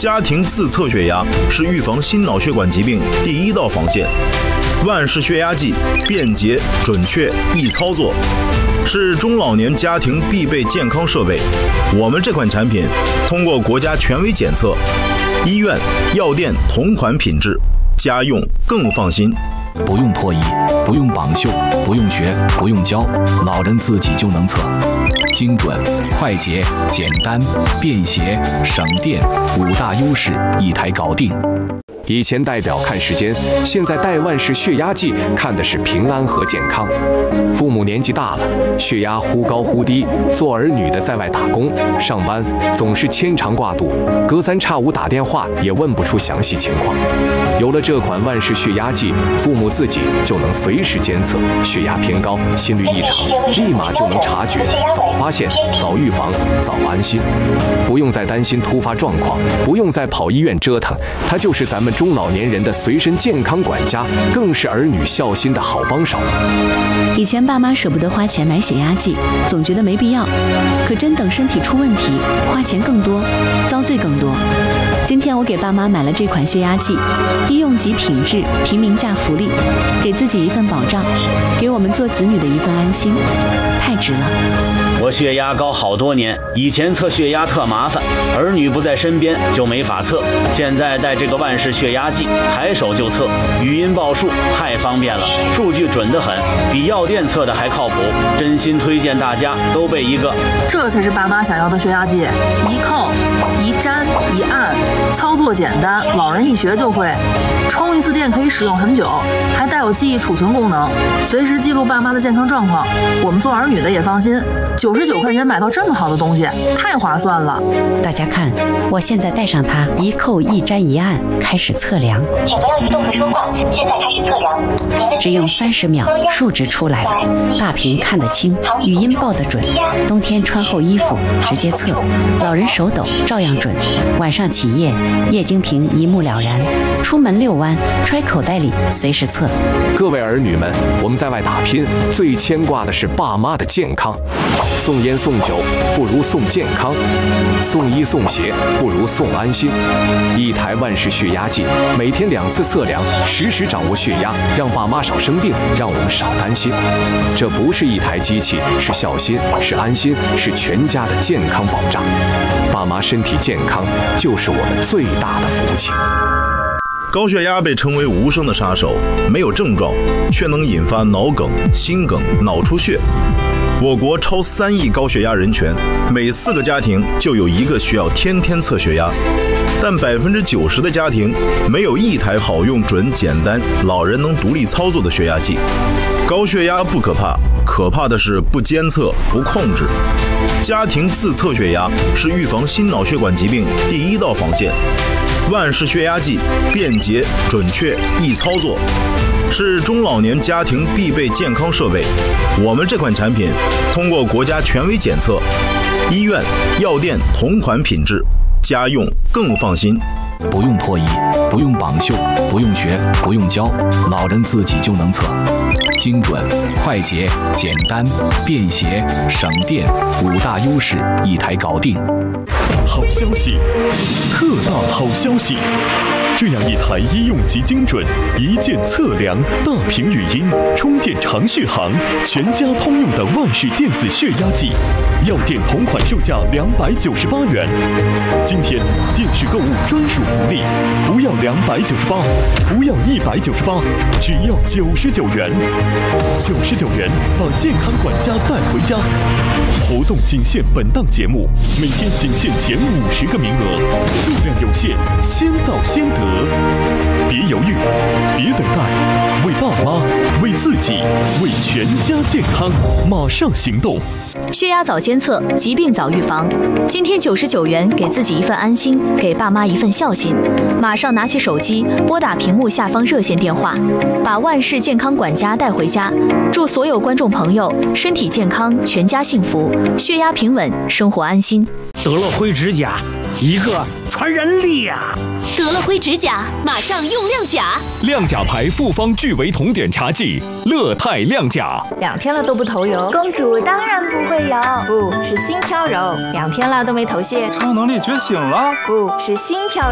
家庭自测血压是预防心脑血管疾病第一道防线。万氏血压计便捷、准确、易操作，是中老年家庭必备健康设备。我们这款产品通过国家权威检测，医院、药店同款品质，家用更放心。 不用脱衣，不用绑袖，不用学，不用教，老人自己就能测。精准、快捷、简单、便携、省电，5大优势一台搞定。 以前代表看时间，现在带万氏血压计看的是平安和健康。父母年纪大了，血压忽高忽低，做儿女的在外打工、上班总是牵肠挂肚，隔三差五打电话也问不出详细情况。有了这款万氏血压计，父母自己就能随时监测血压偏高、心率异常，立马就能察觉，早发现、早预防、早安心，不用再担心突发状况，不用再跑医院折腾，它就是咱们中老年人的随身健康管家，更是儿女孝心的好帮手。 以前爸妈舍不得花钱买血压计，总觉得没必要，可真等身体出问题，花钱更多，遭罪更多。今天我给爸妈买了这款血压计，医用级品质，平民价福利，给自己一份保障，给我们做子女的一份安心，太值了。 我血压高好多年，以前测血压特麻烦，儿女不在身边就没法测。现在带这个万氏血压计，抬手就测，语音报数，太方便了，数据准得很，比药店测的还靠谱。真心推荐大家都备一个。 这才是爸妈想要的血压计，一扣、一粘、一按，操作简单，老人一学就会。充一次电可以使用很久，还带有记忆储存功能，随时记录爸妈的健康状况。我们做儿女的也放心。99块钱买到这么好的东西，太划算了！ 大家看，我现在带上它，一扣一粘一按，开始测量。 请不要移动和说话，现在开始测量。 只用30秒，数值出来了，大屏看得清，语音报得准。冬天穿厚衣服直接测，老人手抖照样准。晚上起夜，液晶屏一目了然。出门遛弯，揣口袋里随时测。 各位儿女们，我们在外打拼，最牵挂的是爸妈的健康。送烟送酒不如送健康，送衣送鞋不如送安心。一台万氏血压计，每天2次测量，实时掌握血压，让爸妈少生病，让我们少担心。这不是一台机器，是孝心，是安心，是全家的健康保障。爸妈身体健康，就是我们最大的福气。 高血压被称为无声的杀手，没有症状，却能引发脑梗、心梗、脑出血。我国超3亿高血压人群，每4个家庭就有1个需要天天测血压，但90%的家庭没有一台好用、准、简单、老人能独立操作的血压计。高血压不可怕，可怕的是不监测、不控制。家庭自测血压是预防心脑血管疾病第一道防线。万氏血压计便捷、准确、易操作，是中老年家庭必备健康设备。我们这款产品通过国家权威检测，医院、药店同款品质，家用更放心。 不用脱衣，不用绑袖，不用学，不用教，老人自己就能测。精准、快捷、简单、便携、省电，5大优势一台搞定。 好消息，特大好消息！这样一台医用级精准、一键测量、大屏语音、充电长续航、全家通用的万氏电子血压计，药店同款售价298元。今天电视购物专属福利，不要298，不要198，只要99元。99元把健康管家带回家。活动仅限本档节目，每天仅限前50个名额，数量有限，先到先得。别犹豫，别等待，为爸妈，为自己，为全家健康，马上行动！ 血压早监测，疾病早预防。今天99元，给自己一份安心，给爸妈一份孝心。马上拿起手机，拨打屏幕下方热线电话，把万氏健康管家带回家。祝所有观众朋友身体健康，全家幸福，血压平稳，生活安心。 得了灰指甲，一个传人力呀！ 得了灰指甲，马上用亮甲。 亮甲牌复方聚维酮碘茶剂，乐泰亮甲。 2天了都不头油， 公主当然不会油， 不是心飘柔。2天了都没头屑， 超能力觉醒了， 不是心飘。